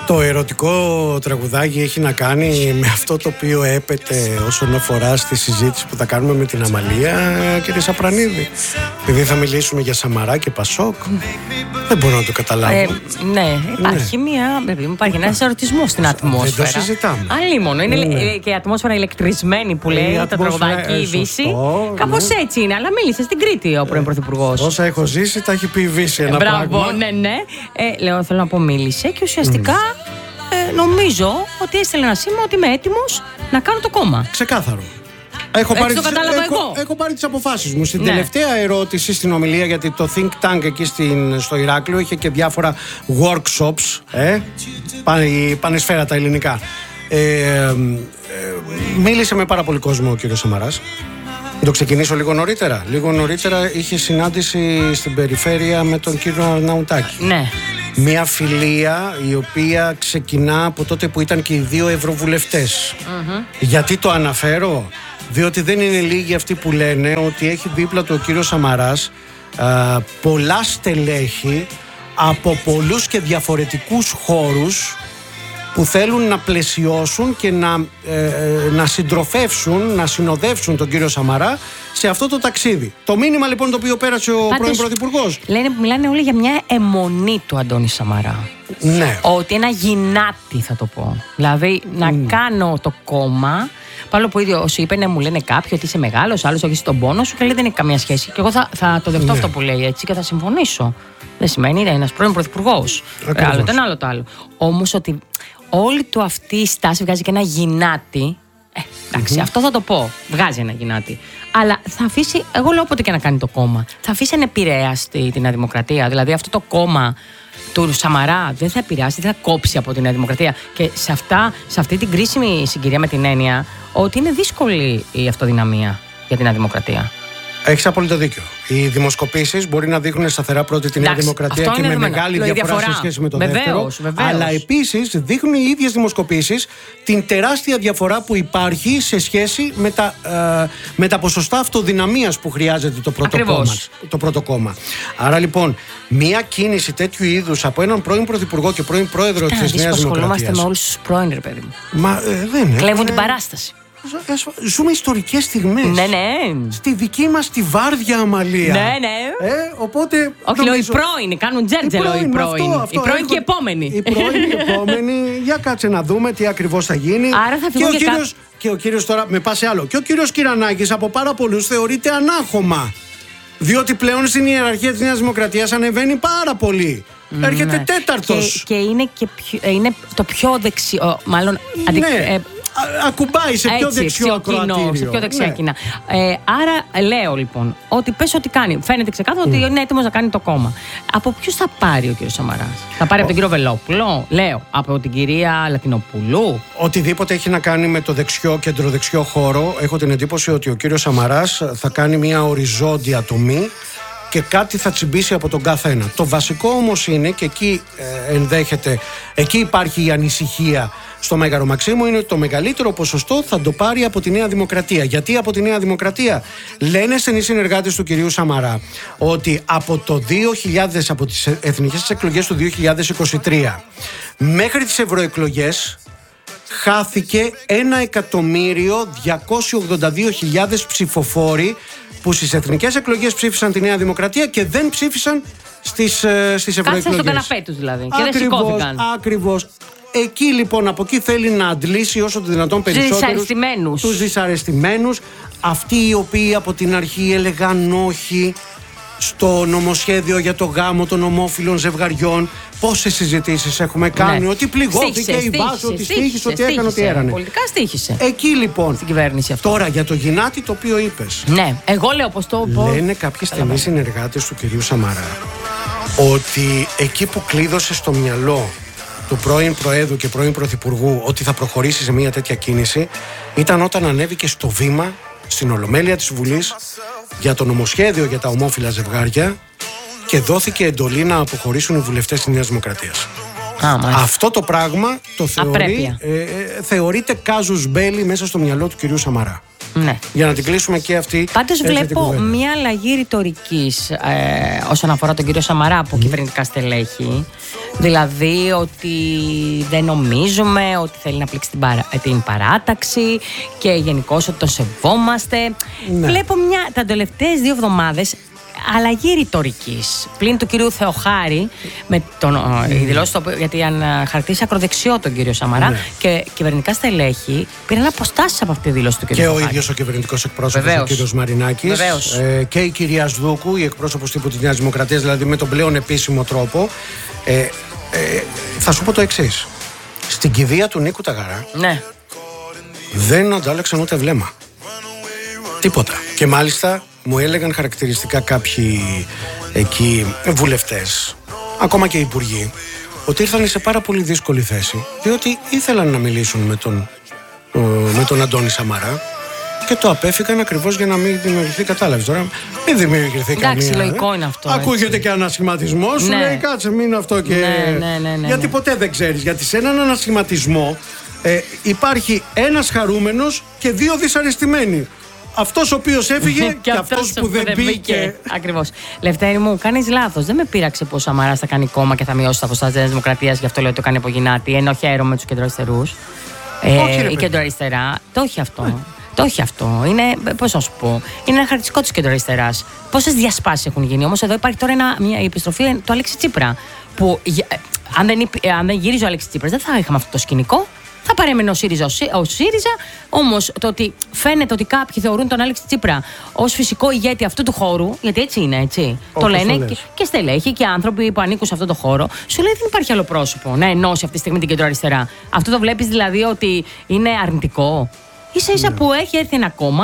Το ερωτικό τραγουδάκι έχει να κάνει με αυτό το οποίο έπεται όσον αφορά στη συζήτηση που θα κάνουμε με την Αμαλία, κύριε Σαπρανίδη. Επειδή θα μιλήσουμε για Σαμαρά και Πασόκ, δεν μπορώ να το καταλάβω. Ναι, υπάρχει ένας ερωτισμός στην ατμόσφαιρα. Δεν το συζητάμε. Αλλήμον. Είναι και η ατμόσφαιρα ηλεκτρισμένη που λέει το τραγουδάκι η Δύση. Κάπως έτσι είναι. Αλλά μίλησε στην Κρήτη ο πρώην Πρωθυπουργός. Όσα έχω ζήσει τα έχει πει η Δύση ένα πράγμα. Μπράβο, ναι. Λέω, θέλω να πω, μίλησε και ουσιαστικά νομίζω ότι έστειλε ένα σήμα ότι είμαι έτοιμος να κάνω το κόμμα. Ξεκάθαρο. Έχω πάρει τις αποφάσεις μου. Στην τελευταία ερώτηση στην ομιλία, γιατί το Think Tank εκεί στο Ηράκλειο είχε και διάφορα workshops. Η πανεσφαίρα τα ελληνικά. Μίλησε με πάρα πολύ κόσμο ο κύριος Σαμαράς. Το ξεκινήσω λίγο νωρίτερα. Λίγο νωρίτερα είχε συνάντηση στην περιφέρεια με τον κύριο Αρναουτάκη. Ναι. Μια φιλία η οποία ξεκινά από τότε που ήταν και οι δύο ευρωβουλευτές. Γιατί το αναφέρω? Διότι δεν είναι λίγοι αυτοί που λένε ότι έχει δίπλα του ο κύριος Σαμαράς πολλά στελέχη από πολλούς και διαφορετικούς χώρους που θέλουν να πλαισιώσουν και να συντροφεύσουν, να συνοδεύσουν τον κύριο Σαμαρά σε αυτό το ταξίδι. Το μήνυμα λοιπόν το οποίο πέρασε ο πρώην Πρωθυπουργός. Μιλάνε όλοι για μια αιμονή του Αντώνη Σαμαρά. Ναι. Ότι ένα γυνάτι, θα το πω. Δηλαδή να κάνω το κόμμα. Πάλι που ίδιο όσοι είπε, μου λένε κάποιοι ότι είσαι μεγάλος, άλλος όχι στον πόνο σου, και λέει δεν έχει καμία σχέση. Και εγώ θα το δεχτώ αυτό που λέει έτσι και θα συμφωνήσω. Δεν σημαίνει είναι ένας πρώην πρωθυπουργός. Άλλο το ένα, άλλο το άλλο. Όμως ότι όλη του αυτή η στάση βγάζει και ένα γυνάτι. Εντάξει, αυτό θα το πω. Βγάζει ένα γυνάτι. Αλλά θα αφήσει, εγώ λέω όποτε και να κάνει το κόμμα, θα αφήσει ανεπηρέαστη τη Νέα Δημοκρατία. Δηλαδή αυτό το κόμμα του Σαμαρά δεν θα επηρεάσει, δεν θα κόψει από τη Νέα Δημοκρατία. Και σε αυτή την κρίσιμη συγκυρία, με την έννοια ότι είναι δύσκολη η αυτοδυναμία για τη Νέα Δημοκρατία. Έχεις απόλυτο δίκιο. Οι δημοσκοπήσεις μπορεί να δείχνουν σταθερά πρώτη τη Νέα Δημοκρατία και με μεγάλη διαφορά σε σχέση με το δεύτερο. Αλλά επίσης δείχνουν οι ίδιες δημοσκοπήσεις την τεράστια διαφορά που υπάρχει σε σχέση με τα ποσοστά αυτοδυναμίας που χρειάζεται το πρώτο κόμμα. Άρα λοιπόν, μία κίνηση τέτοιου είδους από έναν πρώην Πρωθυπουργό και πρώην Πρόεδρο της Νέας Δημοκρατίας. Ασχολούμαστε με όλους τους πρώην, ρε παιδί μου. Δεν κλέβουν την παράσταση. Ζούμε ιστορικές στιγμές. Ναι. Στη δική μας τη βάρδια, Αμαλία. Ναι. Οπότε. Όχι, λέω οι πρώην, κάνουν τζέρτζελο οι πρώην. Οι πρώην και οι επόμενοι. Οι πρώην και οι επόμενοι. Για κάτσε να δούμε τι ακριβώς θα γίνει. Άρα θα φύγουν και ο κύριος τώρα, με πάσε άλλο. Και ο κύριος Κυρανάκης από πάρα πολλούς θεωρείται ανάχωμα. Διότι πλέον στην ιεραρχία της Νέας Δημοκρατίας ανεβαίνει πάρα πολύ. Έρχεται τέταρτος. Και είναι το πιο δεξιό. Μάλλον. Ακουμπάει σε πιο δεξιό ακροατήριο. Σε πιο δεξιά κοινά. Άρα λέω λοιπόν ότι πες ό,τι κάνει. Φαίνεται ξεκάθαρα ότι είναι έτοιμος να κάνει το κόμμα. Από ποιους θα πάρει ο κύριος Σαμαράς? Θα πάρει από τον κύριο Βελόπουλο? Λέω. Από την κυρία Λατινοπούλου? Οτιδήποτε έχει να κάνει με το δεξιό, κεντροδεξιό χώρο, έχω την εντύπωση ότι ο κύριος Σαμαράς θα κάνει μια οριζόντια τομή και κάτι θα τσιμπήσει από τον κάθε ένα. Το βασικό όμως είναι, και εκεί εκεί υπάρχει η ανησυχία στο Μέγαρο Μαξίμου, είναι ότι το μεγαλύτερο ποσοστό θα το πάρει από τη Νέα Δημοκρατία. Γιατί από τη Νέα Δημοκρατία? Λένε στενοί συνεργάτες του κυρίου Σαμαρά ότι από το 2000, από τις εθνικές εκλογές του 2023 μέχρι τις ευρωεκλογές χάθηκε 1.282.000 ψηφοφόροι που στις εθνικές εκλογές ψήφισαν τη Νέα Δημοκρατία και δεν ψήφισαν στις ευρωεκλογές. Κάθισαν στο καναπέ τους δηλαδή και δεν σηκώθηκαν. Ακριβώς. Εκεί λοιπόν, από εκεί θέλει να αντλήσει όσο το δυνατόν περισσότερους τους δυσαρεστημένους, αυτοί οι οποίοι από την αρχή έλεγαν όχι στο νομοσχέδιο για το γάμο των ομόφυλων ζευγαριών. Πόσες συζητήσεις έχουμε κάνει, ότι πληγώθηκε η Βάσο, ότι στοίχησε, ότι έκανε, ότι έρανε. Πολιτικά στοίχησε. Εκεί λοιπόν, στην κυβέρνηση αυτό. Τώρα για το γυνάτι το οποίο είπες. Ναι, εγώ λέω πως το πω. Λένε κάποιοι στενοί συνεργάτες του κυρίου Σαμαρά ότι εκεί που κλείδωσε στο μυαλό του πρώην Προέδρου και πρώην Πρωθυπουργού ότι θα προχωρήσει σε μια τέτοια κίνηση ήταν όταν ανέβηκε στο βήμα στην Ολομέλεια της Βουλής για το νομοσχέδιο για τα ομόφυλα ζευγάρια και δόθηκε εντολή να αποχωρήσουν οι βουλευτές της Νέας Δημοκρατίας. Αυτό το πράγμα το θεωρείται κάζους μπέλι μέσα στο μυαλό του κυρίου Σαμαρά. Ναι. Για να την κλείσουμε και αυτή. Πάντως βλέπω μια αλλαγή ρητορικής όσον αφορά τον κύριο Σαμαρά από κυβερνητικά στελέχη. Δηλαδή ότι δεν νομίζουμε ότι θέλει να πλήξει την παράταξη και γενικώς ότι τον σεβόμαστε. Ναι. Βλέπω τα τελευταίες 2 εβδομάδες αλλαγή ρητορικής. Πλην του κυρίου Θεοχάρη, με η δηλώση γιατί χαρακτήρισε ακροδεξιό τον κύριο Σαμαρά, ναι. Και κυβερνητικά στελέχη πήραν αποστάσεις από αυτή τη δήλωση του κυρίου Θεοχάρη. Και ο ίδιος ο κυβερνητικός εκπρόσωπος, ο κύριος Μαρινάκης, και η κυρία Σδούκου, η εκπρόσωπος τύπου της Νέας Δημοκρατίας, δηλαδή με τον πλέον επίσημο τρόπο. Θα σου πω το εξής. Στην κηδεία του Νίκου Ταγαρά, ναι, δεν αντάλλαξαν ούτε βλέμμα. Τίποτα. Και μάλιστα μου έλεγαν χαρακτηριστικά κάποιοι εκεί βουλευτές, ακόμα και υπουργοί, ότι ήρθαν σε πάρα πολύ δύσκολη θέση, διότι ήθελαν να μιλήσουν με τον Αντώνη Σαμαρά και το απέφυγαν ακριβώς για να μην δημιουργηθεί, κατάλαβες τώρα, μην δημιουργηθεί καμία. Εντάξει, λογικό είναι αυτό. Ακούγεται έτσι. Και ανασχηματισμό, σου λέει κάτσε, μην αυτό και. Ναι. Γιατί ποτέ δεν ξέρεις. Γιατί σε έναν ανασχηματισμό υπάρχει ένας χαρούμενος και 2 δυσαρεστημένοι. Αυτός ο οποίος έφυγε και αυτός που δεν μπήκε. Ακριβώς. Λευτέρη μου, κάνεις λάθος. Δεν με πείραξε που ο Σαμαράς θα κάνει κόμμα και θα μειώσει τα ποσοστά της Νέας Δημοκρατίας, γι' αυτό λέω ότι το κάνει από γυνάτη, ενώ χαίρομαι τους κεντροαριστερούς. Η κεντροαριστερά το έχει αυτό. Το έχει αυτό. Είναι, πώς να σου πω, είναι ένα χαρακτηριστικό της κεντροαριστεράς. Πόσες διασπάσεις έχουν γίνει. Όμως εδώ υπάρχει τώρα μια επιστροφή του Αλέξη Τσίπρα. Που αν δεν γύριζε ο Αλέξη Τσίπρας, δεν θα είχαμε αυτό το σκηνικό. Θα παρέμενε ο ΣΥΡΙΖΑ. Όμως το ότι φαίνεται ότι κάποιοι θεωρούν τον Αλέξη Τσίπρα ως φυσικό ηγέτη αυτού του χώρου, γιατί έτσι είναι, έτσι. Το λένε και στελέχοι και άνθρωποι που ανήκουν σε αυτό το χώρο, σου λέει δεν υπάρχει άλλο πρόσωπο να ενώσει αυτή τη στιγμή την κεντροαριστερά. Αυτό το βλέπεις δηλαδή ότι είναι αρνητικό. Ίσα-ίσα που έχει έρθει ένα κόμμα.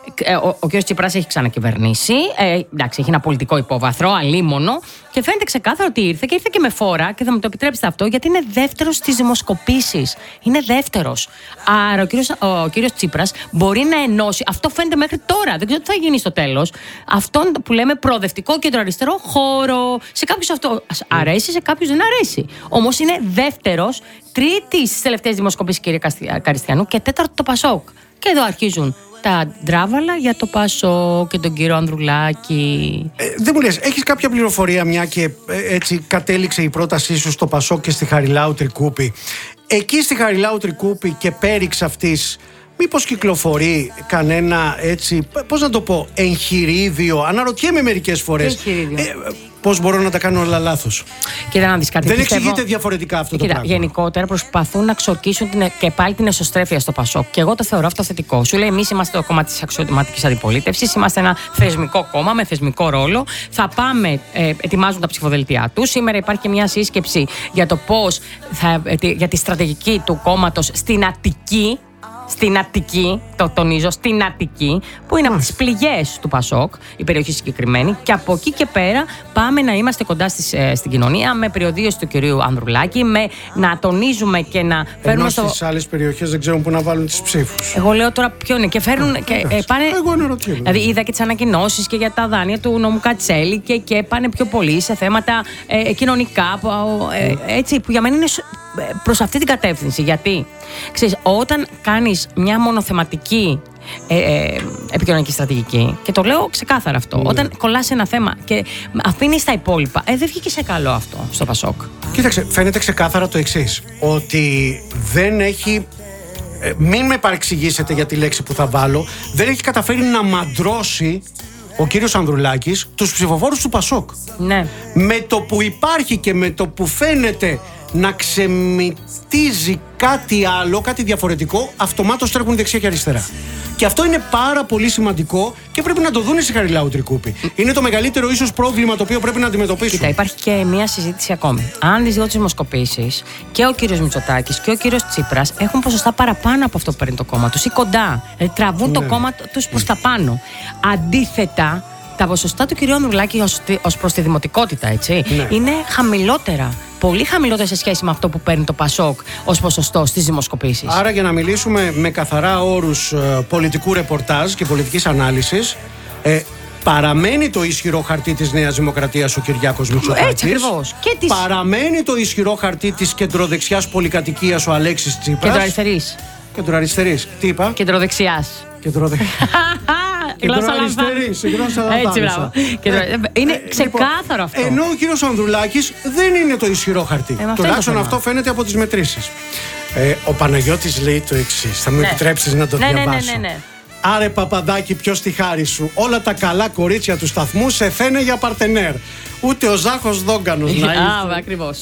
Ο κ. Τσίπρας έχει ξανακυβερνήσει. Εντάξει, έχει ένα πολιτικό υπόβαθρο, αλίμονο. Και φαίνεται ξεκάθαρο ότι ήρθε και με φόρα. Και θα μου το επιτρέψετε αυτό, γιατί είναι δεύτερος στις δημοσκοπήσεις. Είναι δεύτερος. Άρα ο κ. Τσίπρας μπορεί να ενώσει. Αυτό φαίνεται μέχρι τώρα. Δεν ξέρω τι θα γίνει στο τέλος. Αυτό που λέμε προοδευτικό κεντροαριστερό χώρο. Σε κάποιους αυτό αρέσει, σε κάποιους δεν αρέσει. Όμως είναι δεύτερος, τρίτης στις τελευταίες δημοσκοπήσεις, κ. Καριστιανού, και τέταρτο το Πασόκ. Και εδώ αρχίζουν τα ντράβαλα για το Πασό και τον κύριο Ανδρουλάκη. Δεν μου λες, έχεις κάποια πληροφορία, μια και έτσι κατέληξε η πρότασή σου στο Πασό και στη Χαριλάου Τρικούπη. Εκεί στη Χαριλάου Τρικούπη και πέριξ αυτής, μήπως κυκλοφορεί κανένα έτσι, πώς να το πω, εγχειρίδιο? Αναρωτιέμαι μερικές φορές. Πώς μπορώ να τα κάνω όλα λάθος. Κοίτα να δεις κάτι. Δεν εξηγείται διαφορετικά αυτό το πράγμα. Γενικότερα προσπαθούν να ξορκίσουν και πάλι την εσωστρέφεια στο Πασόκ. Και εγώ το θεωρώ αυτό θετικό. Σου λέει, εμείς είμαστε το κόμμα της αξιωματικής αντιπολίτευσης, είμαστε ένα θεσμικό κόμμα με θεσμικό ρόλο. Θα πάμε, ετοιμάζουν τα ψηφοδελτία τους. Σήμερα υπάρχει και μια σύσκεψη για το πώς, για τη στρατηγική του κόμματος στην Αττική. Στην Αττική, το τονίζω, στην Αττική, που είναι από τις πληγές του Πασόκ, η περιοχή συγκεκριμένη, και από εκεί και πέρα πάμε να είμαστε κοντά στην κοινωνία, με περιοδίωση του κυρίου Ανδρουλάκη, με να τονίζουμε και να φέρνουμε. Ενώ στις άλλες περιοχές δεν ξέρουν πού να βάλουν τις ψήφους. Εγώ λέω τώρα ποιο είναι, και φέρνουν. Και πάνε. Εγώ αναρωτιέμαι. Δηλαδή είδα και τις ανακοινώσεις και για τα δάνεια του νόμου Κατσέλη και πάνε πιο πολύ σε θέματα κοινωνικά, έτσι, που για μένα είναι προς αυτή την κατεύθυνση. Γιατί, ξέρεις, όταν κάνεις μια μονοθεματική επικοινωνική στρατηγική, και το λέω ξεκάθαρα αυτό, όταν κολλάς ένα θέμα και αφήνεις τα υπόλοιπα, δεν βγήκε σε καλό αυτό στο Πασόκ. Κοίταξε, φαίνεται ξεκάθαρα το εξής, ότι δεν έχει, μην με παρεξηγήσετε για τη λέξη που θα βάλω, δεν έχει καταφέρει να μαντρώσει ο κύριος Ανδρουλάκης τους ψηφοφόρους του Πασόκ. Ναι. Με το που υπάρχει και με το που φαίνεται να ξεμυτίζει κάτι άλλο, κάτι διαφορετικό, αυτομάτως τρέχουν δεξιά και αριστερά. Και αυτό είναι πάρα πολύ σημαντικό και πρέπει να το δουν στη Χαριλάου Τρικούπη. Είναι το μεγαλύτερο ίσως πρόβλημα το οποίο πρέπει να αντιμετωπίσουν. Κοίτα, υπάρχει και μια συζήτηση ακόμη. Αν δεις τις δημοσκοπήσεις, και ο κύριος Μητσοτάκης και ο κύριος Τσίπρας έχουν ποσοστά παραπάνω από αυτό που παίρνει το κόμμα τους ή κοντά. Δηλαδή τραβούν το κόμμα τους προς τα πάνω. Αντίθετα, τα ποσοστά του κυρίου Ανδρουλάκη ως προς τη δημοτικότητα, έτσι, είναι χαμηλότερα. Πολύ χαμηλότερα σε σχέση με αυτό που παίρνει το Πασόκ ως ποσοστό στις δημοσκοπήσεις. Άρα, για να μιλήσουμε με καθαρά όρους πολιτικού ρεπορτάζ και πολιτικής ανάλυσης, παραμένει το ισχυρό χαρτί της Νέας Δημοκρατίας ο Κυριάκος Μητσοτάκης. Έτσι ακριβώς. Παραμένει το ισχυρό χαρτί της κεντροδεξιάς πολυκατοικίας ο Αλέξης Τσίπρας. Κεντροαριστερής. Τι είπα? Κεντροδεξιάς. Κεντροαριστερή, συγκρόσα λαθάνουσα. Είναι ξεκάθαρο αυτό. Ενώ ο κύριος Ανδρουλάκης δεν είναι το ισχυρό χαρτί. Τουλάχιστον αυτό φαίνεται από τις μετρήσεις. Ο Παναγιώτης λέει το εξής. Θα μου επιτρέψεις να το διαβάσω. Ναι. Άρε Παπαδάκη, ποιος τη χάρη σου. Όλα τα καλά κορίτσια του σταθμού σε θένε για παρτενέρ. Ούτε ο Ζάχος Δόγκανος να είσαι. Ακριβώς.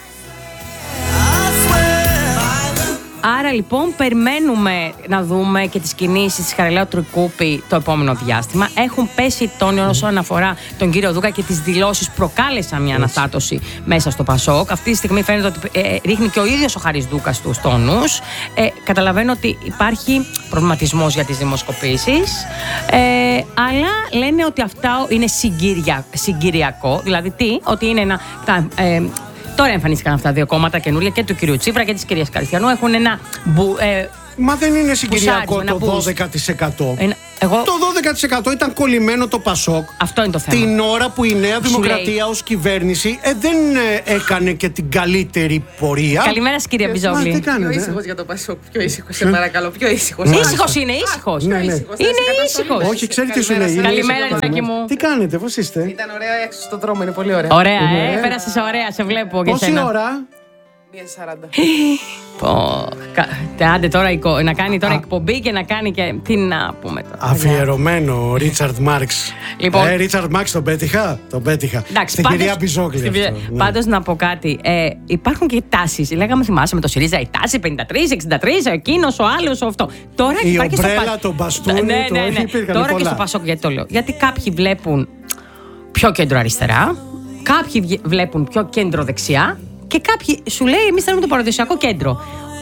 Άρα λοιπόν περιμένουμε να δούμε και τις κινήσεις της Χαριλάου Τρικούπη το επόμενο διάστημα. Έχουν πέσει τόνοι όσον αφορά τον κύριο Δούκα και τις δηλώσεις προκάλεσαν μια αναστάτωση μέσα στο Πασόκ. Αυτή τη στιγμή φαίνεται ότι ρίχνει και ο ίδιος ο Χαρίς Δούκας τους τόνους. Καταλαβαίνω ότι υπάρχει προβληματισμός για τις δημοσκοπήσεις, αλλά λένε ότι αυτά είναι συγκυριακό. Δηλαδή τι, ότι είναι ένα... Τώρα εμφανίστηκαν αυτά δύο κόμματα καινούργια και του κυρίου Τσίπρα και της κυρίας Καριστιανού. Έχουν ένα. Μα δεν είναι συγκυριακό το 12%. Το 12% ήταν κολλημένο το Πασόκ. Αυτό είναι το θέμα. Την ώρα που η Νέα Δημοκρατία ως κυβέρνηση δεν έκανε και την καλύτερη πορεία. Καλημέρα σας κυρία Μπιζόγλη. Πιο ήσυχος για το Πασόκ. Πιο ήσυχος, σε παρακαλώ. Πιο ήσυχος. Ήσυχος είναι, ήσυχος. Είναι ήσυχος. Όχι, ξέρει τι σου λέει. Καλημέρα, Ριτσάκι μου. Τι κάνετε, πώς είστε? Ήταν ωραία έξω στον δρόμο, είναι πολύ ωραία. Ωραία, πέρασες ωραία, σε βλέπω. Πόση ώρα? 1:40. Άντε τώρα να κάνει τώρα εκπομπή και να κάνει και. Τι να πούμε τώρα. Αφιερωμένο Ρίτσαρντ Μάρξ. Ρίτσαρντ Μάρξ τον πέτυχα. Στην κυρία Μπιζόγλη. Πάντως να πω κάτι. Υπάρχουν και τάσεις. Λέγαμε, θυμάσαι με το ΣΥΡΙΖΑ η τάση 53, 63, εκείνος, ο άλλος, αυτό. Τώρα η υπάρχει ομπρέλα, το μπαστούνι. Τώρα και στο Πασόκ, γιατί το λέω. Γιατί κάποιοι βλέπουν πιο κέντρο-αριστερά, κάποιοι βλέπουν πιο κέντρο-δεξιά. Και κάποιοι σου λέει, εμείς θέλουμε το παραδοσιακό κέντρο.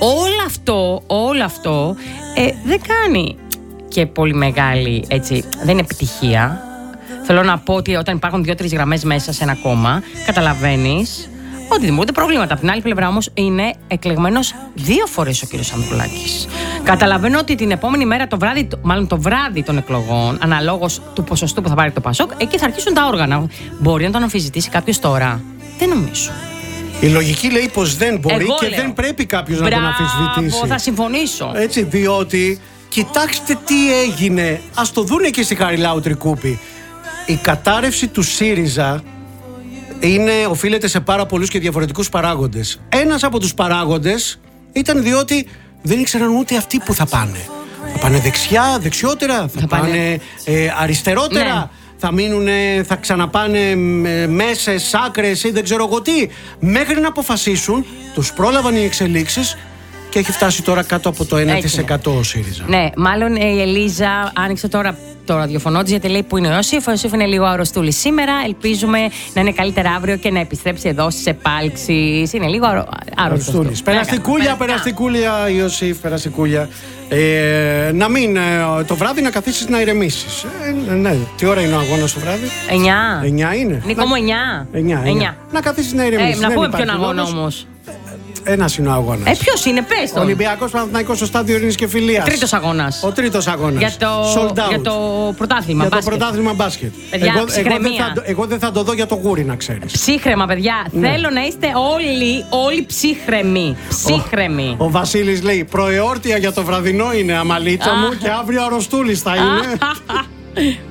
Όλο αυτό δεν κάνει και πολύ μεγάλη, έτσι, δεν είναι επιτυχία. Θέλω να πω ότι όταν υπάρχουν 2-3 γραμμές μέσα σε ένα κόμμα, καταλαβαίνεις ότι δημιουργούνται προβλήματα. Από την άλλη πλευρά όμως είναι εκλεγμένος 2 φορές ο κύριος Ανδρουλάκης. Καταλαβαίνω ότι την επόμενη μέρα, το βράδυ των εκλογών, αναλόγως του ποσοστού που θα πάρει το Πασόκ, εκεί θα αρχίσουν τα όργανα. Μπορεί να τον αμφισβητήσει κάποιος τώρα? Δεν νομίζω. Η λογική λέει πως δεν μπορεί και δεν πρέπει κάποιος να τον αμφισβητήσει. Θα συμφωνήσω. Έτσι, διότι κοιτάξτε τι έγινε. Ας το δούνε και στη Χαριλάου Τρικούπη. Η κατάρρευση του ΣΥΡΙΖΑ οφείλεται σε πάρα πολλούς και διαφορετικούς παράγοντες. Ένας από τους παράγοντες ήταν διότι δεν ήξεραν ούτε αυτοί που θα πάνε. Θα πάνε δεξιά, δεξιότερα, θα πάνε αριστερότερα. Ναι. Θα ξαναπάνε μέσες, άκρες ή δεν ξέρω εγώ τι. Μέχρι να αποφασίσουν, τους πρόλαβαν οι εξελίξεις και έχει φτάσει τώρα κάτω από το 1% ο ΣΥΡΙΖΑ. Ναι, μάλλον η Ελίζα άνοιξε τώρα το ραδιοφωνό της, γιατί λέει που είναι ο Ιωσήφ. Ο Ιωσήφ είναι λίγο αρρωστούλης σήμερα. Ελπίζουμε να είναι καλύτερα αύριο και να επιστρέψει εδώ στις επάλξεις. Είναι λίγο αρρωστούλης. Περαστικούλια, Ιωσήφ, περαστικούλια. Να μην το βράδυ να καθίσεις να ηρεμήσεις. Ναι, τι ώρα είναι ο αγώνας το βράδυ? 9 είναι. Νίκο μου, 9. Να καθίσεις να ηρεμήσεις. Να πούμε ποιον αγώνα όμως. Ένας είναι ο αγώνας. Ποιος είναι, πες το. Ολυμπιακός Παναθηναϊκός στο Στάδιο Ειρήνης και Φιλίας. Τρίτος αγώνας. Ο τρίτος αγώνας. Για το πρωτάθλημα. Για το πρωτάθλημα μπάσκετ. Εγώ δεν θα το δω για το γούρι, να ξέρεις. Ψύχρεμα, παιδιά. Ναι. Θέλω να είστε όλοι ψύχρεμοι. Ο Βασίλης λέει: προεόρτια για το βραδινό είναι, αμαλίτσα μου, και αύριο αρρωστούλης θα είναι.